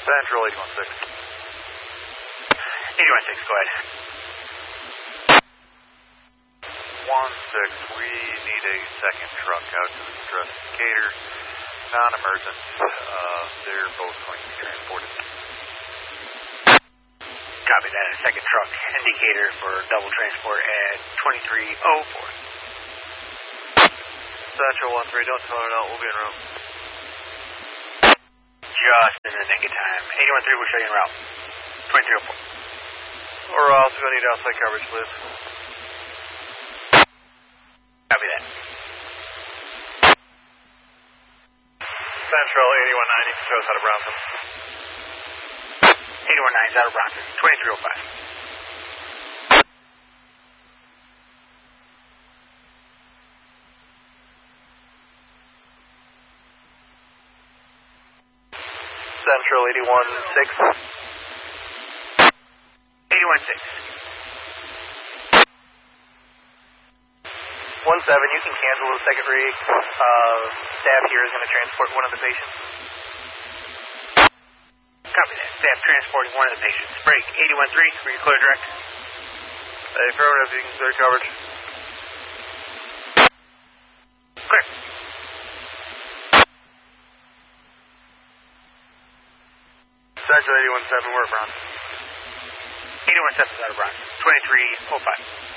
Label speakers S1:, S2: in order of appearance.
S1: Central 816.
S2: 816, go ahead.
S1: 16, we need a second truck out to the distress indicator. Non-emergent. They're both going to be transported.
S2: Copy that. A second truck indicator for double transport at 2304.
S1: Central 13, don't tell her out. We'll be en route.
S2: Just in the nick of time. 813, we'll show you en route. 2304.
S1: We're also going to need outside coverage, please.
S2: Copy that.
S1: Central 8190, show us out of Bronson.
S2: 819 is out of Bronson. 2305.
S1: Central 816.
S2: 816.
S1: 17, you can cancel the second rig. Staff here is going to transport one of the patients.
S2: Copy that. Staff transporting one of the patients. Break. 813, will you clear direct?
S1: Affirmative, you can clear coverage.
S2: Clear.
S1: Central 817, we're at Bronson.
S2: 817 is out of Bronson. 2305.